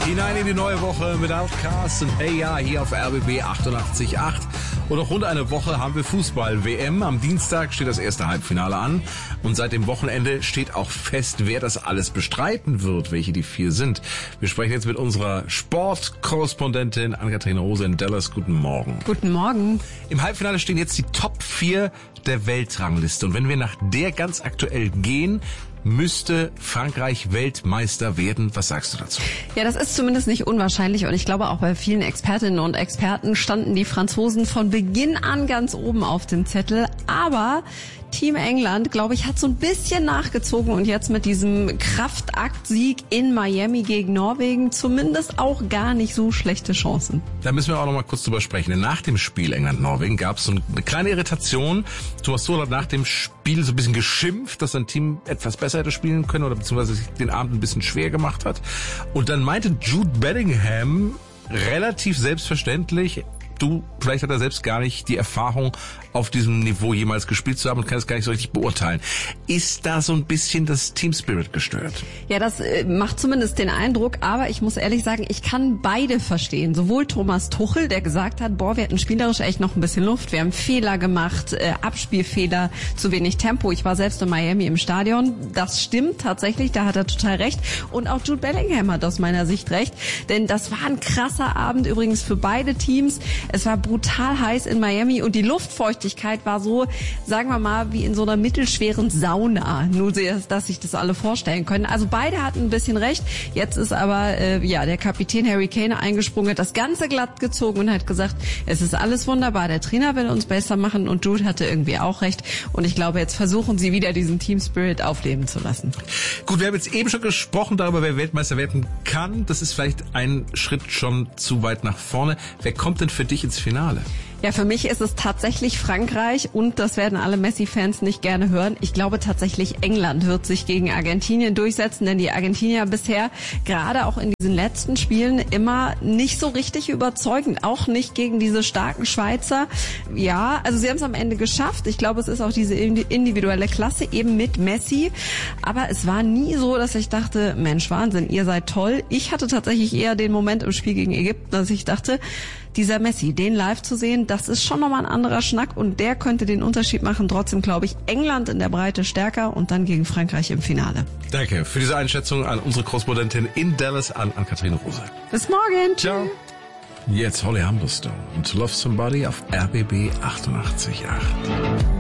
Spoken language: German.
Hinein in die neue Woche mit Outcast und Hey Ja hier auf RBB 88.8. Und noch rund eine Woche haben wir Fußball-WM. Am Dienstag steht das erste Halbfinale an. Und seit dem Wochenende steht auch fest, wer das alles bestreiten wird, welche die 4 sind. Wir sprechen jetzt mit unserer Sportkorrespondentin Ann-Kathrin Rose in Dallas. Guten Morgen. Guten Morgen. Im Halbfinale stehen jetzt die Top 4 der Weltrangliste. Und wenn wir nach der ganz aktuell gehen, müsste Frankreich Weltmeister werden. Was sagst du dazu? Ja, das ist zumindest nicht unwahrscheinlich und ich glaube auch bei vielen Expertinnen und Experten standen die Franzosen von Beginn an ganz oben auf dem Zettel. Aber Team England, glaube ich, hat so ein bisschen nachgezogen und jetzt mit diesem Kraftaktsieg in Miami gegen Norwegen zumindest auch gar nicht so schlechte Chancen. Da müssen wir auch noch mal kurz drüber sprechen. Denn nach dem Spiel England-Norwegen gab es so eine kleine Irritation. Thomas Tuchel hat nach dem Spiel so ein bisschen geschimpft, dass sein Team etwas besser hätte spielen können oder beziehungsweise sich den Abend ein bisschen schwer gemacht hat. Und dann meinte Jude Bellingham relativ selbstverständlich, vielleicht hat er selbst gar nicht die Erfahrung, auf diesem Niveau jemals gespielt zu haben und kann es gar nicht so richtig beurteilen. Ist da so ein bisschen das Team Spirit gestört? Ja, das macht zumindest den Eindruck, aber ich muss ehrlich sagen, ich kann beide verstehen. Sowohl Thomas Tuchel, der gesagt hat, wir hatten spielerisch echt noch ein bisschen Luft, wir haben Fehler gemacht, Abspielfehler, zu wenig Tempo. Ich war selbst in Miami im Stadion. Das stimmt tatsächlich, da hat er total recht. Und auch Jude Bellingham hat aus meiner Sicht recht, denn das war ein krasser Abend übrigens für beide Teams. Es war brutal heiß in Miami und die Luftfeuchtigkeit war so, sagen wir mal, wie in so einer mittelschweren Sauna. Nur, dass sich das alle vorstellen können. Also beide hatten ein bisschen recht. Jetzt ist aber der Kapitän Harry Kane eingesprungen, hat das Ganze glatt gezogen und hat gesagt, es ist alles wunderbar, der Trainer will uns besser machen und Jude hatte irgendwie auch recht. Und ich glaube, jetzt versuchen sie wieder diesen Team Spirit aufleben zu lassen. Gut, wir haben jetzt eben schon gesprochen darüber, wer Weltmeister werden kann. Das ist vielleicht ein Schritt schon zu weit nach vorne. Wer kommt denn für dich ins Finale? Ja, für mich ist es tatsächlich Frankreich und das werden alle Messi-Fans nicht gerne hören. Ich glaube tatsächlich, England wird sich gegen Argentinien durchsetzen, denn die Argentinier bisher, gerade auch in diesen letzten Spielen, immer nicht so richtig überzeugend, auch nicht gegen diese starken Schweizer. Ja, also sie haben es am Ende geschafft. Ich glaube, es ist auch diese individuelle Klasse eben mit Messi, aber es war nie so, dass ich dachte, Mensch, Wahnsinn, ihr seid toll. Ich hatte tatsächlich eher den Moment im Spiel gegen Ägypten, dass ich dachte, dieser Messi, den live zu sehen, das ist schon nochmal ein anderer Schnack und der könnte den Unterschied machen. Trotzdem glaube ich, England in der Breite stärker und dann gegen Frankreich im Finale. Danke für diese Einschätzung an unsere Korrespondentin in Dallas, an Ann-Kathrin Rose. Bis morgen. Ciao. Jetzt Holly Humberstone und Love Somebody auf RBB 88.8.